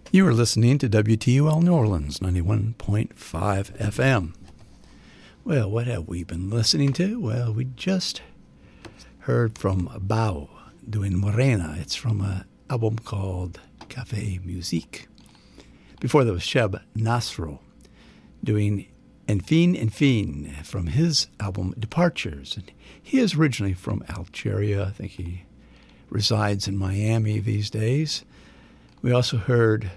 You are listening to WTUL New Orleans, 91.5 FM. Well, what have we been listening to? Well, we just heard from Bao doing Morena. It's from an album called Café Musique. Before that was Sheb Nasro doing Enfin from his album Departures. And he is originally from Algeria. I think he resides in Miami these days. We also heard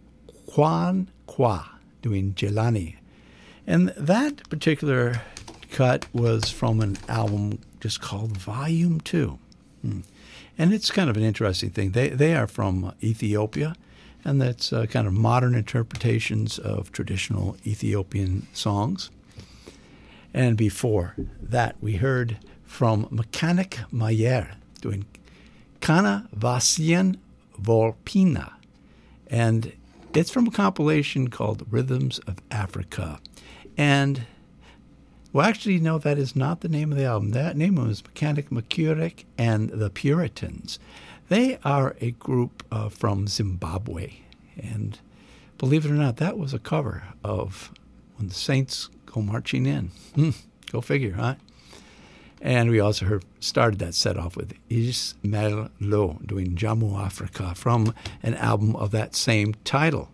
Juan Qua doing Jelani. And that particular cut was from an album just called Volume 2. And it's kind of an interesting thing. They are from Ethiopia, and that's kind of modern interpretations of traditional Ethiopian songs. And before that, we heard from Mechanic Mayer doing Kana Vasian Volpina. And it's from a compilation called Rhythms of Africa. And, well, actually, no, that is not the name of the album. That name was Mechanic Makurek and the Puritans. They are a group from Zimbabwe. And believe it or not, that was a cover of When the Saints Go Marching In. Go figure, huh? And we also started that set off with Ismail Lo doing Jammu Africa from an album of that same title.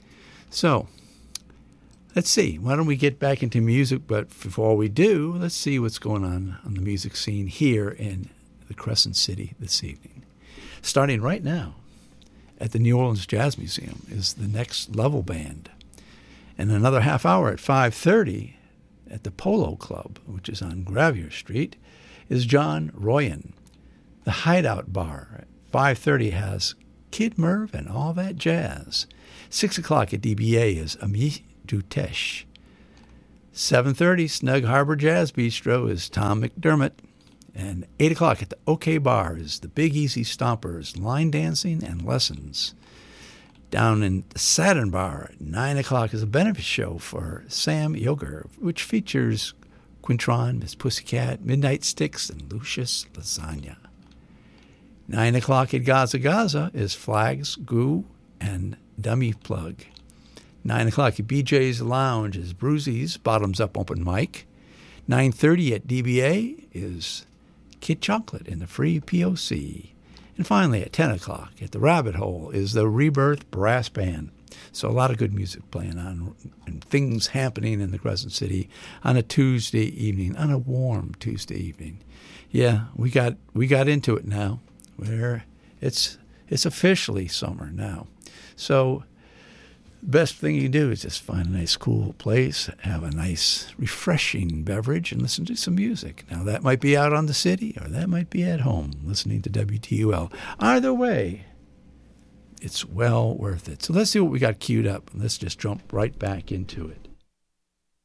So, let's see. Why don't we get back into music? But before we do, let's see what's going on the music scene here in the Crescent City this evening. Starting right now at the New Orleans Jazz Museum is the Next Level Band. And another half hour at 5:30 at the Polo Club, which is on Gravier Street, is John Royan. The Hideout Bar at 5:30 has Kid Merv and All That Jazz. 6 o'clock at DBA is Ami Dutesh. 7:30 Snug Harbor Jazz Bistro is Tom McDermott. And 8 o'clock at the OK Bar is the Big Easy Stompers, line dancing and lessons. Down in the Saturn Bar at 9 o'clock is a benefit show for Sam Yoger, which features Quintron, Miss Pussycat, Midnight Sticks, and Lucius Lasagna. 9 o'clock at Gaza Gaza is Flags, Goo, and Dummy Plug. 9 o'clock at BJ's Lounge is Brucey's Bottoms Up Open Mic. 9:30 at DBA is Kid Chocolate and the Free POC. And finally, at 10 o'clock at the Rabbit Hole is the Rebirth Brass Band. So a lot of good music playing on and things happening in the Crescent City on a Tuesday evening, on a warm Tuesday evening. Yeah, we got into it now, where it's officially summer now. So the best thing you can do is just find a nice cool place, have a nice refreshing beverage, and listen to some music. Now, that might be out on the city, or that might be at home listening to WTUL. Either way, it's well worth it. So let's see what we got queued up. Let's just jump right back into it.